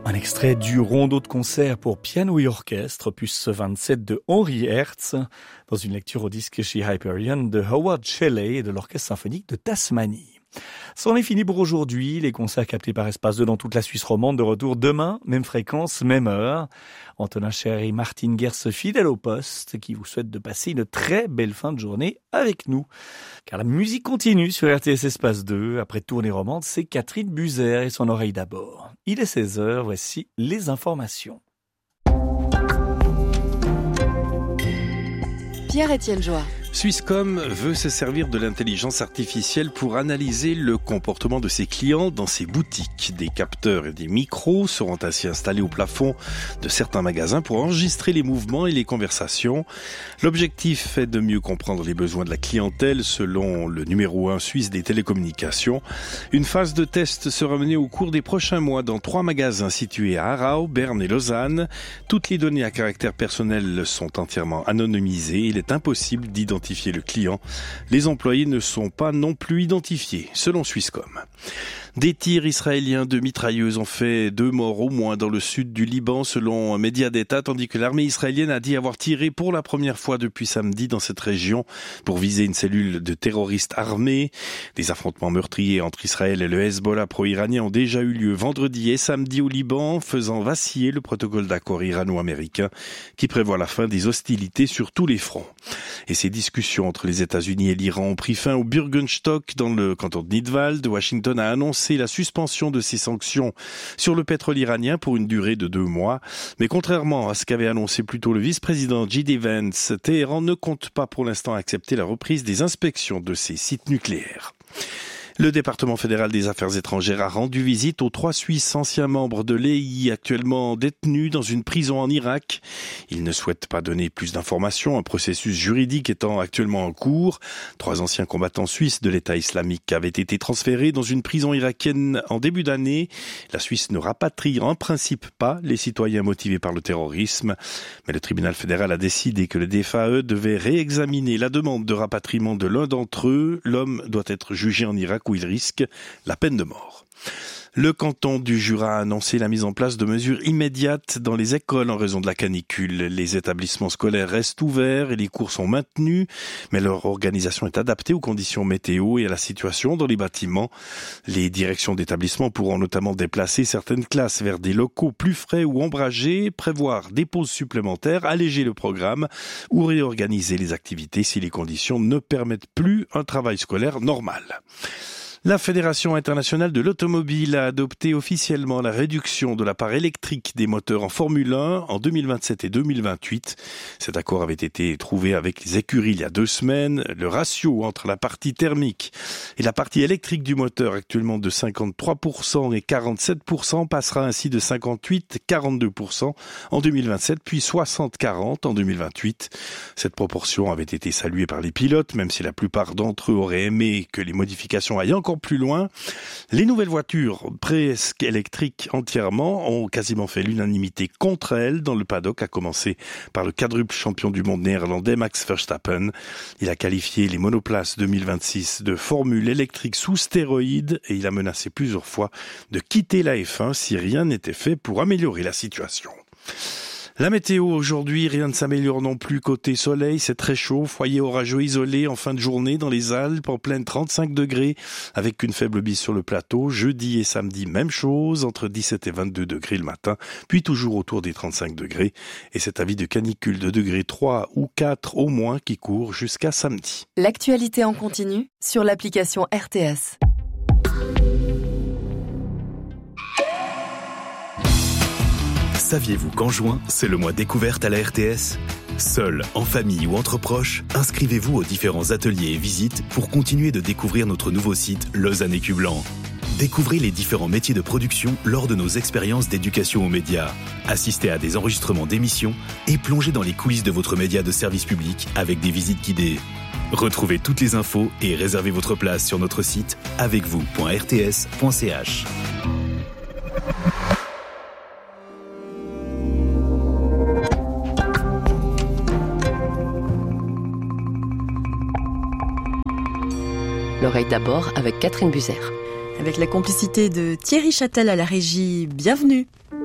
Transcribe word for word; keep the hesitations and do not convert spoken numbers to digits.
Un extrait du Rondo de concert pour piano et orchestre, opus vingt-sept de Henri Hertz, dans une lecture au disque chez Hyperion de Howard Shelley et de l'Orchestre symphonique de Tasmanie. C'en est fini pour aujourd'hui. Les concerts captés par Espace deux dans toute la Suisse romande de retour demain, même fréquence, même heure. Antonin Cher et Martine Gers, fidèles au poste, qui vous souhaitent de passer une très belle fin de journée avec nous. Car la musique continue sur R T S Espace deux. Après Tournée romande, c'est Catherine Buzer et son oreille d'abord. Il est seize heures, voici les informations. Pierre-Étienne Joie. Swisscom veut se servir de l'intelligence artificielle pour analyser le comportement de ses clients dans ses boutiques. Des capteurs et des micros seront ainsi installés au plafond de certains magasins pour enregistrer les mouvements et les conversations. L'objectif est de mieux comprendre les besoins de la clientèle selon le numéro un suisse des télécommunications. Une phase de test sera menée au cours des prochains mois dans trois magasins situés à Aarau, Berne et Lausanne. Toutes les données à caractère personnel sont entièrement anonymisées. Il est impossible d'identifier le client. Les employés ne sont pas non plus identifiés, selon Swisscom. Des tirs israéliens de mitrailleuses ont fait deux morts au moins dans le sud du Liban, selon un média d'État, tandis que l'armée israélienne a dit avoir tiré pour la première fois depuis samedi dans cette région pour viser une cellule de terroristes armés. Des affrontements meurtriers entre Israël et le Hezbollah pro-iranien ont déjà eu lieu vendredi et samedi au Liban, faisant vaciller le protocole d'accord irano-américain qui prévoit la fin des hostilités sur tous les fronts. Et ces discussions entre les États-Unis et l'Iran ont pris fin au Bürgenstock dans le canton de Nidwald. Washington a annoncé la suspension de ses sanctions sur le pétrole iranien pour une durée de deux mois. Mais contrairement à ce qu'avait annoncé plus tôt le vice-président J D Vance, Téhéran ne compte pas pour l'instant accepter la reprise des inspections de ses sites nucléaires. Le département fédéral des affaires étrangères a rendu visite aux trois Suisses anciens membres de l'E I actuellement détenus dans une prison en Irak. Ils ne souhaitent pas donner plus d'informations, un processus juridique étant actuellement en cours. Trois anciens combattants suisses de l'État islamique avaient été transférés dans une prison irakienne en début d'année. La Suisse ne rapatrie en principe pas les citoyens motivés par le terrorisme. Mais le tribunal fédéral a décidé que le D F A E devait réexaminer la demande de rapatriement de l'un d'entre eux. L'homme doit être jugé en Irak où il risque la peine de mort. Le canton du Jura a annoncé la mise en place de mesures immédiates dans les écoles en raison de la canicule. Les établissements scolaires restent ouverts et les cours sont maintenus, mais leur organisation est adaptée aux conditions météo et à la situation dans les bâtiments. Les directions d'établissements pourront notamment déplacer certaines classes vers des locaux plus frais ou ombragés, prévoir des pauses supplémentaires, alléger le programme ou réorganiser les activités si les conditions ne permettent plus un travail scolaire normal. La Fédération internationale de l'automobile a adopté officiellement la réduction de la part électrique des moteurs en Formule un en deux mille vingt-sept et deux mille vingt-huit. Cet accord avait été trouvé avec les écuries il y a deux semaines. Le ratio entre la partie thermique et la partie électrique du moteur, actuellement de cinquante-trois pour cent et quarante-sept pour cent, passera ainsi de cinquante-huit à quarante-deux pour cent en deux mille vingt-sept, puis soixante à quarante en deux mille vingt-huit. Cette proportion avait été saluée par les pilotes, même si la plupart d'entre eux auraient aimé que les modifications aillent encore plus loin. Les nouvelles voitures presque électriques entièrement ont quasiment fait l'unanimité contre elles dans le paddock, à commencer par le quadruple champion du monde néerlandais Max Verstappen. Il a qualifié les monoplaces deux mille vingt-six de formule électrique sous stéroïdes et il a menacé plusieurs fois de quitter la F un si rien n'était fait pour améliorer la situation. La météo aujourd'hui, rien ne s'améliore non plus côté soleil, c'est très chaud, foyer orageux isolé en fin de journée dans les Alpes, en pleine trente-cinq degrés, avec une faible bise sur le plateau. Jeudi et samedi, même chose, entre dix-sept et vingt-deux degrés le matin, puis toujours autour des trente-cinq degrés. Et cet avis de canicule de degrés trois ou quatre au moins qui court jusqu'à samedi. L'actualité en continu sur l'application R T S. Saviez-vous qu'en juin, c'est le mois découverte à la R T S ? Seul, en famille ou entre proches, inscrivez-vous aux différents ateliers et visites pour continuer de découvrir notre nouveau site Lausanne Écu Blanc. Découvrez les différents métiers de production lors de nos expériences d'éducation aux médias. Assistez à des enregistrements d'émissions et plongez dans les coulisses de votre média de service public avec des visites guidées. Retrouvez toutes les infos et réservez votre place sur notre site avec vous point r t s point c h. L'oreille d'abord avec Catherine Buzer. Avec la complicité de Thierry Châtel à la régie, bienvenue.